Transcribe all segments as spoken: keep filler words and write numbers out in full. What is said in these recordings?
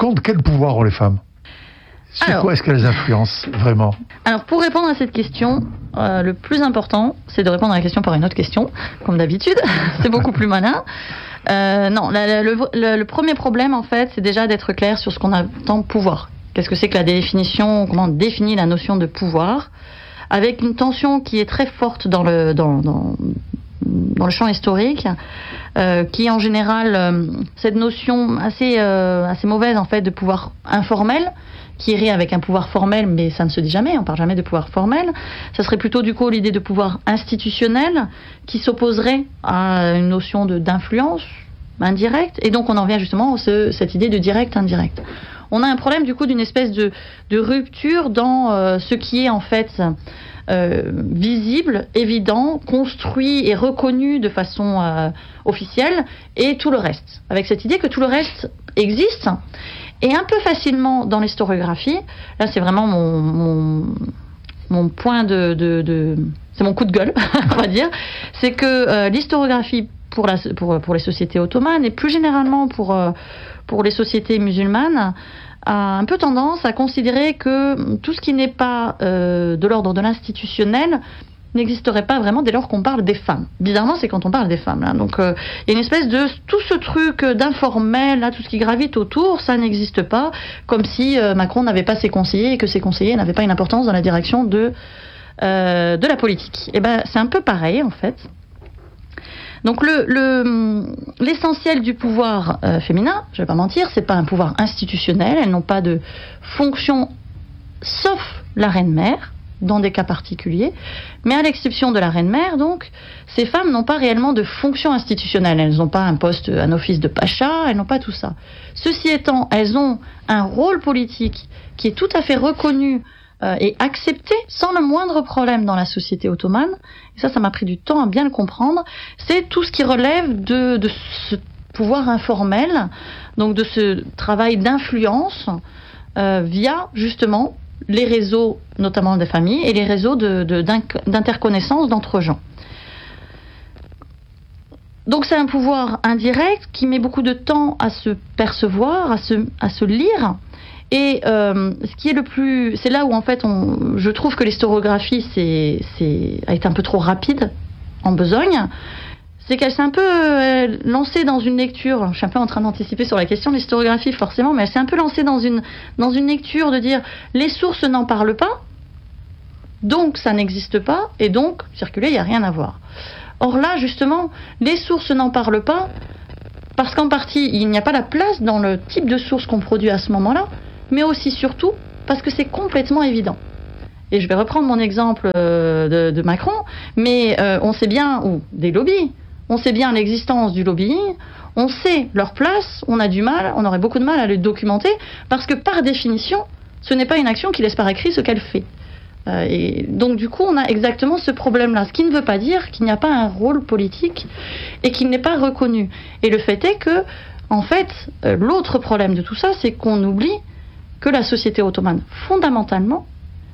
contre, quel pouvoir ont les femmes ? Sur alors, quoi est-ce qu'elles influencent vraiment ? Alors, pour répondre à cette question, euh, le plus important, c'est de répondre à la question par une autre question, comme d'habitude. C'est beaucoup plus malin. Euh, non, la, la, le, le, le premier problème, en fait, c'est déjà d'être clair sur ce qu'on entend pouvoir. Qu'est-ce que c'est que la définition ? Comment on définit la notion de pouvoir ? Avec une tension qui est très forte dans le, dans, dans, dans le champ historique, euh, qui en général, euh, cette notion assez, euh, assez mauvaise, en fait, de pouvoir informel, qui irait avec un pouvoir formel, mais ça ne se dit jamais, on ne parle jamais de pouvoir formel. Ça serait plutôt du coup l'idée de pouvoir institutionnel qui s'opposerait à une notion de, d'influence indirecte, et donc on en vient justement à ce, cette idée de direct-indirect. On a un problème du coup d'une espèce de, de rupture dans euh, ce qui est en fait euh, visible, évident, construit et reconnu de façon euh, officielle, et tout le reste. Avec cette idée que tout le reste existe, et un peu facilement dans l'historiographie, là c'est vraiment mon, mon, mon point de, de, de... c'est mon coup de gueule, on va dire, c'est que euh, l'historiographie pour, la, pour, pour les sociétés ottomanes, et plus généralement pour, euh, pour les sociétés musulmanes, a un peu tendance à considérer que tout ce qui n'est pas euh, de l'ordre de l'institutionnel n'existerait pas vraiment dès lors qu'on parle des femmes. Bizarrement, c'est quand on parle des femmes. Là. Donc, euh, il y a une espèce de... Tout ce truc d'informel, là, tout ce qui gravite autour, ça n'existe pas, comme si euh, Macron n'avait pas ses conseillers et que ses conseillers n'avaient pas une importance dans la direction de, euh, de la politique. Et ben, c'est un peu pareil, en fait. Donc, le, le, l'essentiel du pouvoir euh, féminin, je ne vais pas mentir, c'est pas un pouvoir institutionnel, elles n'ont pas de fonction, sauf la reine-mère, dans des cas particuliers, mais à l'exception de la reine-mère, donc, ces femmes n'ont pas réellement de fonction institutionnelle. Elles n'ont pas un poste, un office de pacha, elles n'ont pas tout ça. Ceci étant, elles ont un rôle politique qui est tout à fait reconnu euh, et accepté sans le moindre problème dans la société ottomane. Et ça, ça m'a pris du temps à bien le comprendre. C'est tout ce qui relève de, de ce pouvoir informel, donc de ce travail d'influence euh, via, justement, les réseaux, notamment des familles, et les réseaux de, de, d'interconnaissance d'entre gens. Donc c'est un pouvoir indirect qui met beaucoup de temps à se percevoir, à se, à se lire. Et euh, ce qui est le plus, c'est là où en fait, on, je trouve que l'historiographie c'est, c'est, a été un peu trop rapide en besogne. C'est qu'elle s'est un peu euh, lancée dans une lecture, je suis un peu en train d'anticiper sur la question de l'historiographie forcément, mais elle s'est un peu lancée dans une, dans une lecture de dire les sources n'en parlent pas, donc ça n'existe pas, et donc circuler, il n'y a rien à voir. Or là, justement, les sources n'en parlent pas, parce qu'en partie, il n'y a pas la place dans le type de source qu'on produit à ce moment-là, mais aussi surtout parce que c'est complètement évident. Et je vais reprendre mon exemple euh, de, de Macron, mais euh, on sait bien, ou des lobbies, on sait bien l'existence du lobbying, on sait leur place, on a du mal, on aurait beaucoup de mal à le documenter, parce que par définition, ce n'est pas une action qui laisse par écrit ce qu'elle fait. Euh, et donc du coup, on a exactement ce problème-là, ce qui ne veut pas dire qu'il n'y a pas un rôle politique et qu'il n'est pas reconnu. Et le fait est que, en fait, euh, l'autre problème de tout ça, c'est qu'on oublie que la société ottomane, fondamentalement,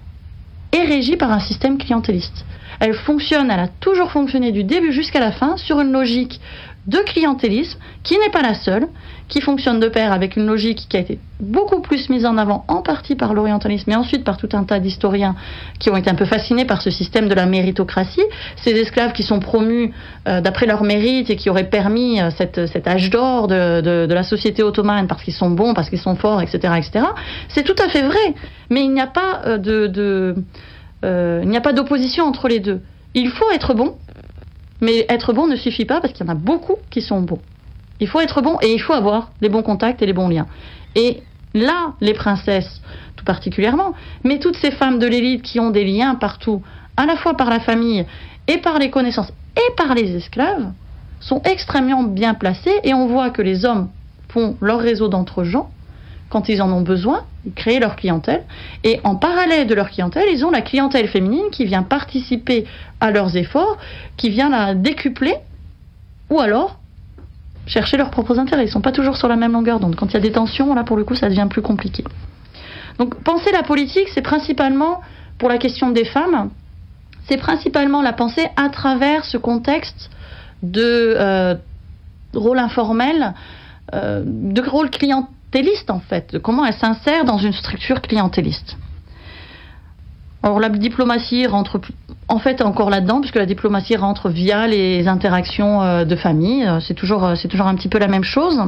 est régie par un système clientéliste. Elle fonctionne, elle a toujours fonctionné du début jusqu'à la fin sur une logique de clientélisme qui n'est pas la seule, qui fonctionne de pair avec une logique qui a été beaucoup plus mise en avant en partie par l'orientalisme et ensuite par tout un tas d'historiens qui ont été un peu fascinés par ce système de la méritocratie, ces esclaves qui sont promus euh, d'après leur mérite et qui auraient permis euh, cette, cet âge d'or de, de, de la société ottomane parce qu'ils sont bons, parce qu'ils sont forts, et cetera, et cetera. C'est tout à fait vrai, mais il n'y a pas euh, de... de Euh, il n'y a pas d'opposition entre les deux. Il faut être bon, mais être bon ne suffit pas parce qu'il y en a beaucoup qui sont bons. Il faut être bon et il faut avoir les bons contacts et les bons liens. Et là, les princesses, tout particulièrement, mais toutes ces femmes de l'élite qui ont des liens partout, à la fois par la famille et par les connaissances et par les esclaves, sont extrêmement bien placées et on voit que les hommes font leur réseau d'entre gens quand ils en ont besoin, ils créent leur clientèle, et en parallèle de leur clientèle, ils ont la clientèle féminine qui vient participer à leurs efforts, qui vient la décupler, ou alors chercher leurs propres intérêts. Ils ne sont pas toujours sur la même longueur d'onde. Quand il y a des tensions, là pour le coup, ça devient plus compliqué. Donc penser la politique, c'est principalement, pour la question des femmes, c'est principalement la penser à travers ce contexte de euh, rôle informel, euh, de rôle client clientéliste en fait, de comment elle s'insère dans une structure clientéliste. Alors la diplomatie rentre en fait encore là-dedans, puisque la diplomatie rentre via les interactions euh, de famille, c'est toujours, c'est toujours un petit peu la même chose.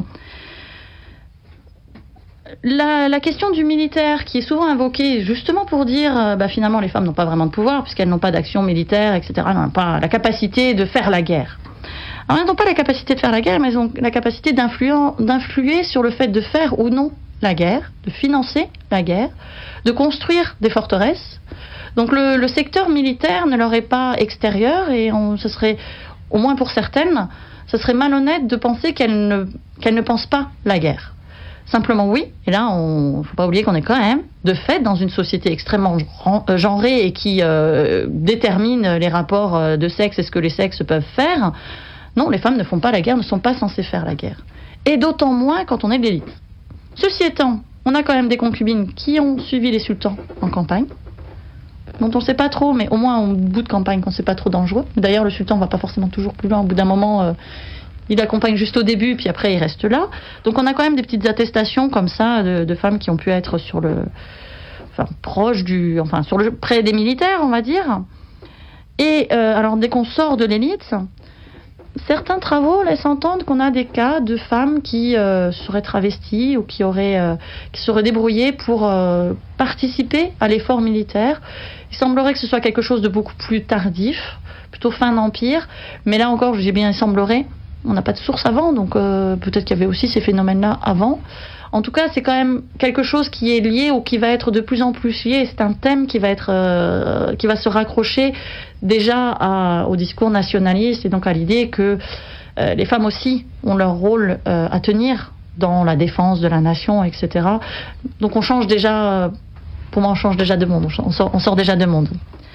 La, la question du militaire qui est souvent invoquée justement pour dire euh, bah, finalement les femmes n'ont pas vraiment de pouvoir puisqu'elles n'ont pas d'action militaire, et cetera. Elles n'ont pas la capacité de faire la guerre. Alors elles n'ont pas la capacité de faire la guerre, mais elles ont la capacité d'influer sur le fait de faire ou non la guerre, de financer la guerre, de construire des forteresses. Donc le, le secteur militaire ne leur est pas extérieur et on, ce serait, au moins pour certaines, ce serait malhonnête de penser qu'elles ne, qu'elles ne pensent pas la guerre. Simplement oui, et là, il ne faut pas oublier qu'on est quand même, de fait, dans une société extrêmement genrée et qui euh, détermine les rapports de sexe et ce que les sexes peuvent faire. Non, les femmes ne font pas la guerre, ne sont pas censées faire la guerre. Et d'autant moins quand on est de l'élite. Ceci étant, on a quand même des concubines qui ont suivi les sultans en campagne, dont on ne sait pas trop, mais au moins au bout de campagne, qu'on ne sait pas trop dangereux. D'ailleurs, le sultan ne va pas forcément toujours plus loin. Au bout d'un moment... Euh, il accompagne juste au début, puis après il reste là. Donc on a quand même des petites attestations comme ça de, de femmes qui ont pu être sur le, enfin proche du, enfin sur le près des militaires, on va dire. Et euh, alors dès qu'on sort de l'élite, certains travaux laissent entendre qu'on a des cas de femmes qui euh, seraient travesties ou qui auraient, euh, qui seraient débrouillées pour euh, participer à l'effort militaire. Il semblerait que ce soit quelque chose de beaucoup plus tardif, plutôt fin d'Empire. Mais là encore, j'ai bien il semblerait. On n'a pas de source avant, donc euh, peut-être qu'il y avait aussi ces phénomènes-là avant. En tout cas, c'est quand même quelque chose qui est lié ou qui va être de plus en plus lié. C'est un thème qui va être, euh, qui va se raccrocher déjà à, au discours nationaliste et donc à l'idée que euh, les femmes aussi ont leur rôle euh, à tenir dans la défense de la nation, et cetera. Donc on change déjà, pour moi, on change déjà de monde. On sort, on sort déjà de monde.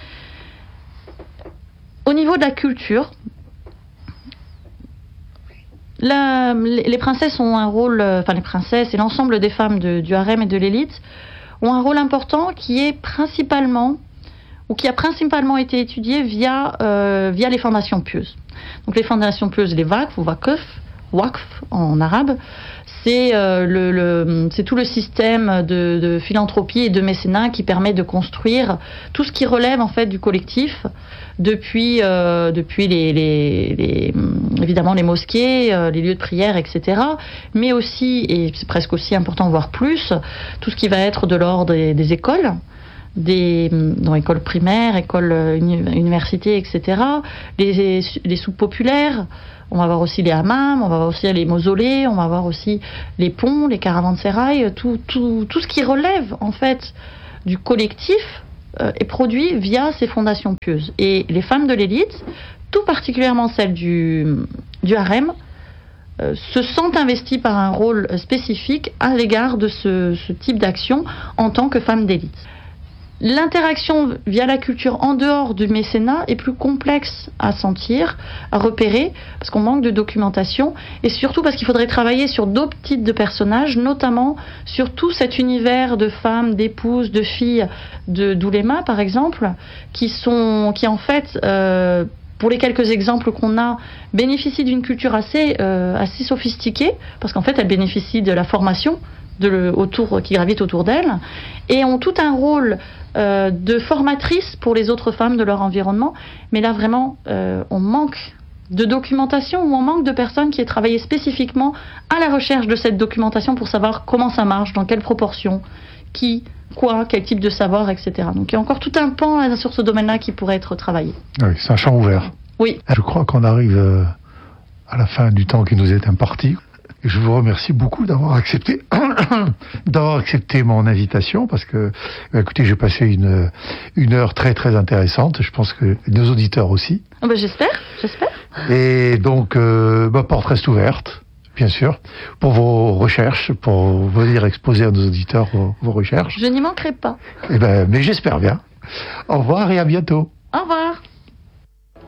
Au niveau de la culture. La, les princesses ont un rôle, enfin les princesses et l'ensemble des femmes de, du harem et de l'élite ont un rôle important qui est principalement, ou qui a principalement été étudié via, euh, via les fondations pieuses. Donc les fondations pieuses, les waqf ou waqf, waqf en arabe, c'est, euh, le, le, c'est tout le système de, de philanthropie et de mécénat qui permet de construire tout ce qui relève en fait du collectif, depuis, euh, depuis les, les, les, évidemment les mosquées, euh, les lieux de prière, et cetera. Mais aussi, et c'est presque aussi important, voire plus, tout ce qui va être de l'ordre des, des écoles, des dans écoles primaires, écoles uni, universités, et cetera. Les, les soupes populaires. On va voir aussi les hammams, on va voir aussi les mausolées, on va voir aussi les ponts, les caravansérails, tout, tout, tout ce qui relève en fait du collectif euh, est produit via ces fondations pieuses. Et les femmes de l'élite, tout particulièrement celles du, du harem, euh, se sentent investies par un rôle spécifique à l'égard de ce, ce type d'action en tant que femmes d'élite. L'interaction via la culture en dehors du mécénat est plus complexe à sentir, à repérer, parce qu'on manque de documentation, et surtout parce qu'il faudrait travailler sur d'autres types de personnages, notamment sur tout cet univers de femmes, d'épouses, de filles, de d'oulémas par exemple, qui sont, qui en fait, euh, pour les quelques exemples qu'on a, bénéficient d'une culture assez, euh, assez sophistiquée, parce qu'en fait elles bénéficient de la formation de le, autour, qui gravite autour d'elles, et ont tout un rôle euh, de formatrice pour les autres femmes de leur environnement. Mais là vraiment, euh, on manque de documentation, ou on manque de personnes qui aient travaillé spécifiquement à la recherche de cette documentation pour savoir comment ça marche, dans quelle proportion, qui, quoi, quel type de savoir, et cetera. Donc il y a encore tout un pan là, sur ce domaine-là qui pourrait être travaillé. Oui, c'est un champ ouvert. Oui. Je crois qu'on arrive euh, à la fin du temps qui nous est imparti. Je vous remercie beaucoup d'avoir accepté d'avoir accepté mon invitation, parce que, écoutez, j'ai passé une une heure très très intéressante. Je pense que nos auditeurs aussi. Oh ben j'espère, j'espère. Et donc, euh, ma porte reste ouverte, bien sûr, pour vos recherches, pour venir exposer à nos auditeurs vos, vos recherches. Je n'y manquerai pas. Eh ben, mais j'espère bien. Au revoir et à bientôt. Au revoir.